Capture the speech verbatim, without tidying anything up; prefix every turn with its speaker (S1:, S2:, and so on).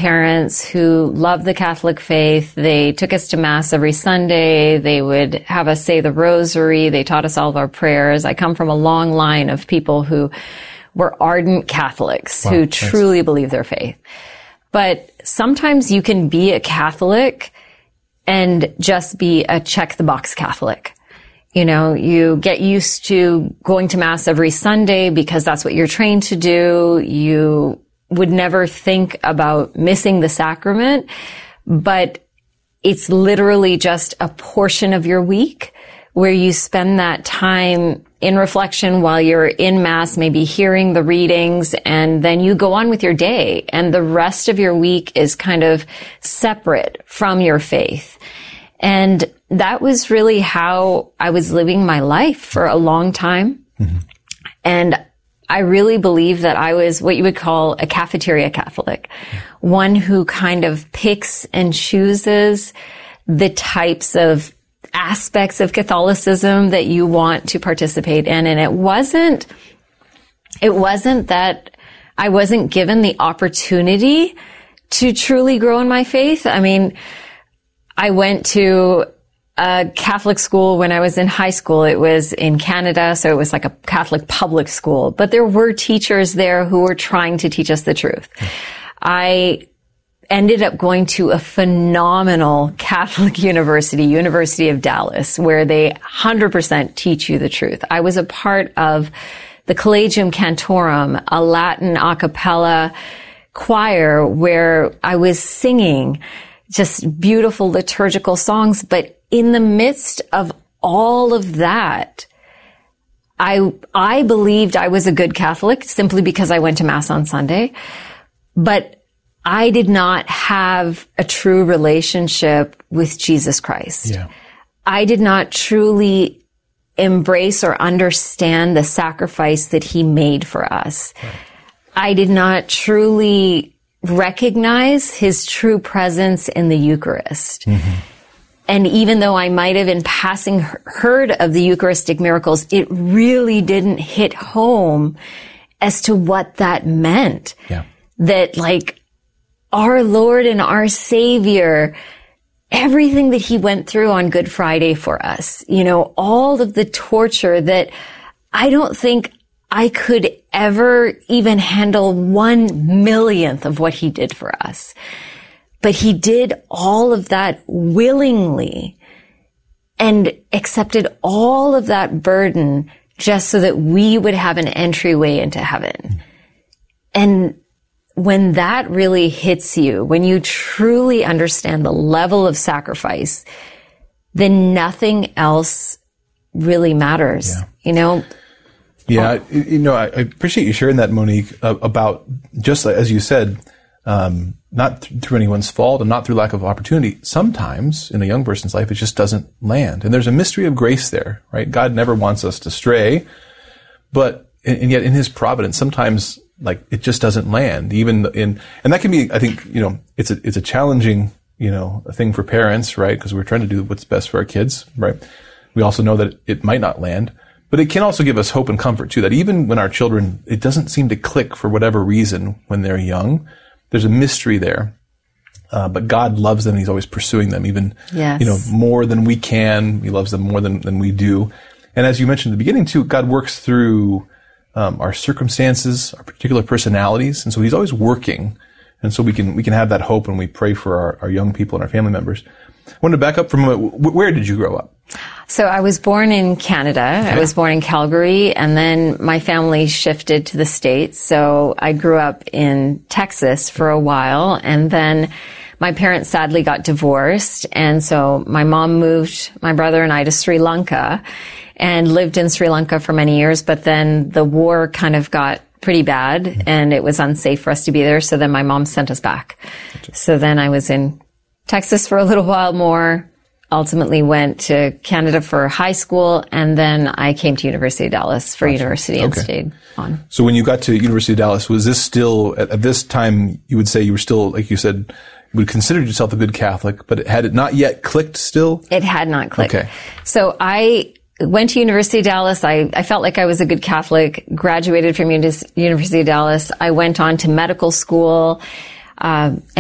S1: parents who loved the Catholic faith. They took us to Mass every Sunday. They would have us say the rosary. They taught us all of our prayers. I come from a long line of people who were ardent Catholics, wow, who nice. truly believe their faith. But sometimes you can be a Catholic and just be a check-the-box Catholic. You know, you get used to going to Mass every Sunday because that's what you're trained to do. You would never think about missing the sacrament, but it's literally just a portion of your week where you spend that time in reflection while you're in Mass, maybe hearing the readings, and then you go on with your day, and the rest of your week is kind of separate from your faith. And that was really how I was living my life for a long time. Mm-hmm. And I really believe that I was what you would call a cafeteria Catholic, mm-hmm. one who kind of picks and chooses the types of aspects of Catholicism that you want to participate in. And it wasn't, it wasn't that I wasn't given the opportunity to truly grow in my faith. I mean, I went to a Catholic school when I was in high school. It was in Canada, so it was like a Catholic public school. But there were teachers there who were trying to teach us the truth. I ended up going to a phenomenal Catholic university, University of Dallas, where they one hundred percent teach you the truth. I was a part of the Collegium Cantorum, a Latin a cappella choir where I was singing just beautiful liturgical songs. But in the midst of all of that, I, I believed I was a good Catholic simply because I went to Mass on Sunday. But I did not have a true relationship with Jesus Christ. Yeah. I did not truly embrace or understand the sacrifice that he made for us. Right. I did not truly recognize his true presence in the Eucharist. Mm-hmm. And even though I might have in passing heard of the Eucharistic miracles, it really didn't hit home as to what that meant. Yeah. That like our Lord and our Savior, everything that he went through on Good Friday for us, you know, all of the torture that I don't think I could ever even handle one millionth of what he did for us. But he did all of that willingly and accepted all of that burden just so that we would have an entryway into heaven. And when that really hits you, when you truly understand the level of sacrifice, then nothing else really matters, yeah. you know?
S2: Yeah, you know, I appreciate you sharing that, Monique, uh, about just as you said, um, not th- through anyone's fault and not through lack of opportunity. Sometimes in a young person's life, it just doesn't land. And there's a mystery of grace there, right? God never wants us to stray, but, and yet in his providence, sometimes like it just doesn't land even in, and that can be, I think, you know, it's a, it's a challenging, you know, thing for parents, right? Because we're trying to do what's best for our kids, right? We also know that it might not land. But it can also give us hope and comfort too, that even when our children, it doesn't seem to click for whatever reason when they're young, there's a mystery there. Uh, but God loves them. He's always pursuing them, even, yes. you know, more than we can. He loves them more than, than we do. And as you mentioned at the beginning too, God works through, um, our circumstances, our particular personalities. And so he's always working. And so we can, we can have that hope when we pray for our, our young people and our family members. I wanted to back up from, where did you grow up?
S1: So I was born in Canada. Okay. I was born in Calgary, and then my family shifted to the States. So I grew up in Texas for a while, and then my parents sadly got divorced. And so my mom moved my brother and I to Sri Lanka and lived in Sri Lanka for many years. But then the war kind of got pretty bad, mm-hmm. and it was unsafe for us to be there. So then my mom sent us back. Gotcha. So then I was in Texas for a little while more, ultimately went to Canada for high school, and then I came to University of Dallas for gotcha. university and okay. stayed on.
S2: So when you got to University of Dallas, was this still, at, at this time, you would say you were still, like you said, you would consider yourself a good Catholic, but it, had it not yet clicked still?
S1: It had not clicked.
S2: Okay.
S1: So I went to University of Dallas. I, I felt like I was a good Catholic, graduated from Uni- University of Dallas. I went on to medical school, uh,